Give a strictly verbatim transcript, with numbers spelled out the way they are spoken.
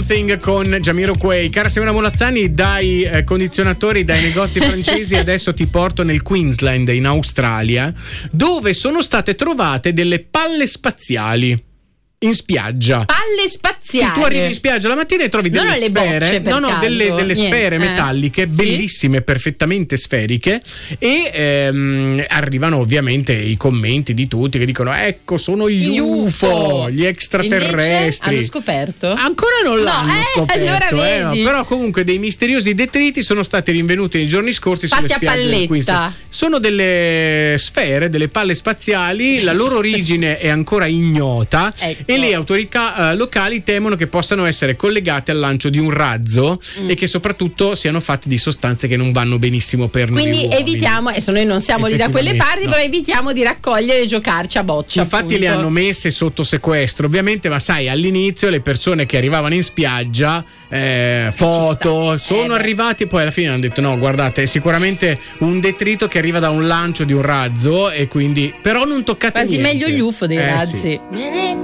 Nothing con Jamiroquai. Cara Simona Molazzani, dai eh, condizionatori, dai negozi francesi adesso ti porto nel Queensland, in Australia, dove sono state trovate delle palle spaziali in spiaggia. Palle spaziali. Se tu arrivi in spiaggia la mattina e trovi delle non sfere, le bocce, per no, no, caso. delle, delle Niente. sfere metalliche, eh. bellissime, sì? Perfettamente sferiche, e ehm, arrivano ovviamente i commenti di tutti che dicono: ecco, sono gli, gli U F O, gli extraterrestri. Invece hanno scoperto? Ancora non no, l'hanno eh, scoperto, allora eh, no. vedi. Però comunque dei misteriosi detriti sono stati rinvenuti nei giorni scorsi fatti sulle spiagge del Queensland. Sono delle sfere, delle palle spaziali, la loro origine è ancora ignota, ecco. E le autorità Uh, locali temono che possano essere collegate al lancio di un razzo mm. e che soprattutto siano fatti di sostanze che non vanno benissimo per noi quindi uomini. Evitiamo, adesso noi non siamo lì da quelle parti, no. Però evitiamo di raccogliere e giocarci a boccia. Infatti appunto. le hanno messe sotto sequestro ovviamente, ma sai, all'inizio le persone che arrivavano in spiaggia eh, foto sono eh, arrivati, poi alla fine hanno detto no, guardate, è sicuramente un detrito che arriva da un lancio di un razzo, e quindi però non toccate quasi niente. meglio gli U F O dei eh, razzi sì.